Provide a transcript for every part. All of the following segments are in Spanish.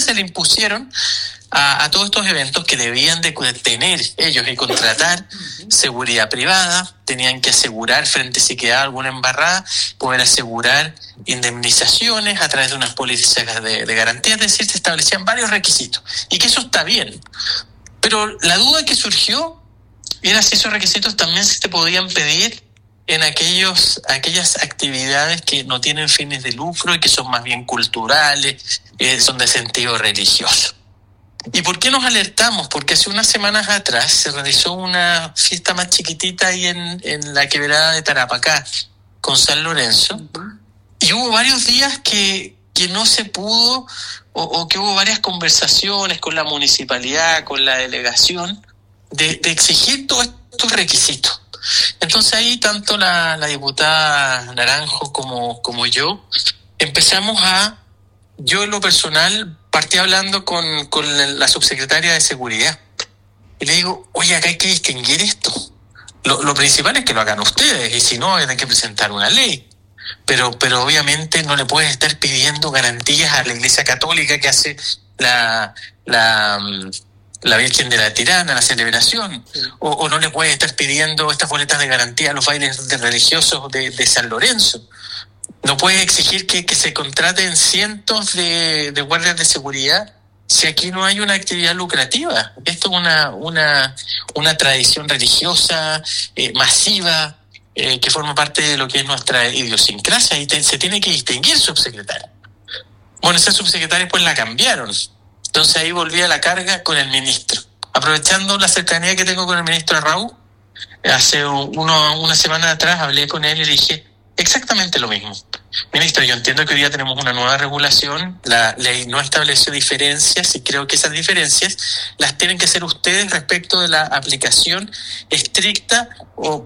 se le impusieron a todos estos eventos que debían de tener ellos y contratar seguridad privada, tenían que asegurar frente si quedaba alguna embarrada, poder asegurar indemnizaciones a través de unas políticas de garantía, es decir, se establecían varios requisitos, y que eso está bien. Pero la duda que surgió era si esos requisitos también se podían pedir en aquellas actividades que no tienen fines de lucro y que son más bien culturales, son de sentido religioso. ¿Y por qué nos alertamos? Porque hace unas semanas atrás se realizó una fiesta más chiquitita ahí en la quebrada de Tarapacá, con San Lorenzo, y hubo varios días que no se pudo, o que hubo varias conversaciones con la municipalidad, con la delegación, de exigir todos estos requisitos. Entonces ahí tanto la diputada Naranjo como yo empezamos yo en lo personal partí hablando con la subsecretaria de Seguridad y le digo, oye, acá hay que distinguir esto. Lo principal es que lo hagan ustedes, y si no, hay que presentar una ley. Pero obviamente no le puedes estar pidiendo garantías a la Iglesia Católica que hace la Virgen de la Tirana, la celebración, o no le puedes estar pidiendo estas boletas de garantía a los bailes religiosos de San Lorenzo. No puedes exigir que se contraten cientos de guardias de seguridad si aquí no hay una actividad lucrativa. Esto es una tradición religiosa masiva que forma parte de lo que es nuestra idiosincrasia, y se tiene que distinguir subsecretaria. Bueno, esa subsecretaria pues la cambiaron. Entonces ahí volví a la carga con el ministro. Aprovechando la cercanía que tengo con el ministro Raúl, hace una semana atrás hablé con él y le dije exactamente lo mismo. Ministro, yo entiendo que hoy día tenemos una nueva regulación, la ley no estableció diferencias, y creo que esas diferencias las tienen que hacer ustedes respecto de la aplicación estricta o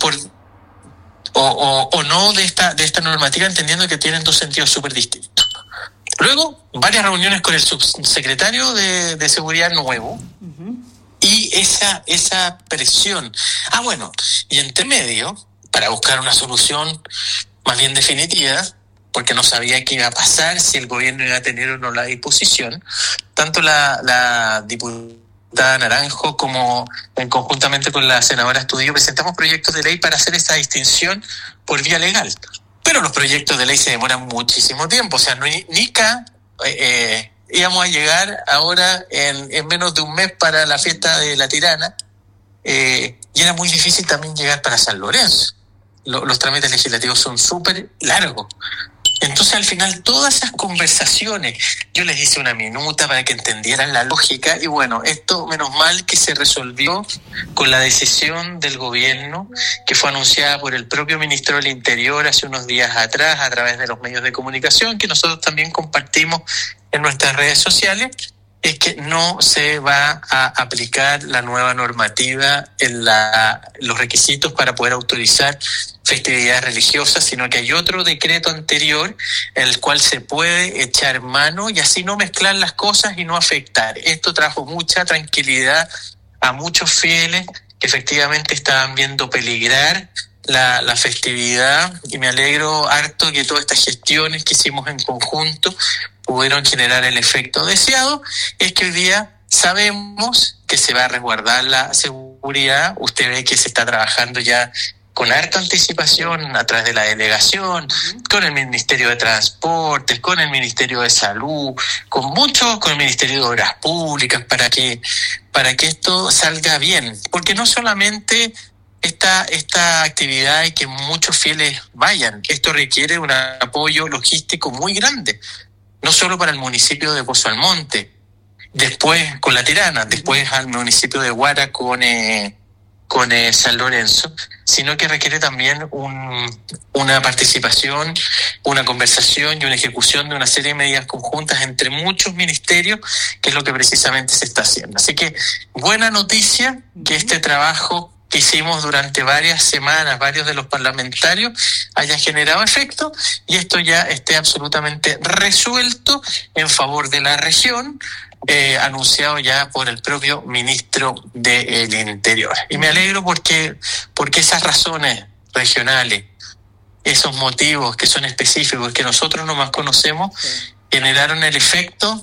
no de esta normativa, entendiendo que tienen dos sentidos súper distintos. Luego, varias reuniones con el subsecretario de Seguridad nuevo, y esa presión. Bueno, y entre medio, para buscar una solución más bien definitiva, porque no sabía qué iba a pasar, si el gobierno iba a tener o no la disposición, tanto la diputada Naranjo como conjuntamente con la senadora Estudillo presentamos proyectos de ley para hacer esa distinción por vía legal. Pero los proyectos de ley se demoran muchísimo tiempo, o sea, íbamos a llegar ahora en menos de un mes para la fiesta de la Tirana, y era muy difícil también llegar para San Lorenzo. Los trámites legislativos son súper largos. Entonces, al final, todas esas conversaciones, yo les hice una minuta para que entendieran la lógica, y bueno, esto menos mal que se resolvió con la decisión del gobierno, que fue anunciada por el propio ministro del Interior hace unos días atrás a través de los medios de comunicación, que nosotros también compartimos en nuestras redes sociales, es que no se va a aplicar la nueva normativa en los requisitos para poder autorizar festividades religiosas, sino que hay otro decreto anterior en el cual se puede echar mano y así no mezclar las cosas y no afectar. Esto trajo mucha tranquilidad a muchos fieles que efectivamente estaban viendo peligrar la festividad, y me alegro harto que todas estas gestiones que hicimos en conjunto pudieron generar el efecto deseado. Es que hoy día sabemos que se va a resguardar la seguridad. Usted ve que se está trabajando ya con harta anticipación a través de la delegación, con el Ministerio de Transportes, con el Ministerio de Salud, con el Ministerio de Obras Públicas, para que esto salga bien. Porque no solamente esta actividad y que muchos fieles vayan, esto requiere un apoyo logístico muy grande, no solo para el municipio de Pozo Almonte, después con la Tirana, después al municipio de Huara con San Lorenzo, sino que requiere también una participación, una conversación y una ejecución de una serie de medidas conjuntas entre muchos ministerios, que es lo que precisamente se está haciendo. Así que buena noticia que este trabajo que hicimos durante varias semanas, varios de los parlamentarios, haya generado efecto, y esto ya esté absolutamente resuelto en favor de la región, anunciado ya por el propio ministro del Interior. Y me alegro porque esas razones regionales, esos motivos que son específicos, que nosotros nomás conocemos, generaron el efecto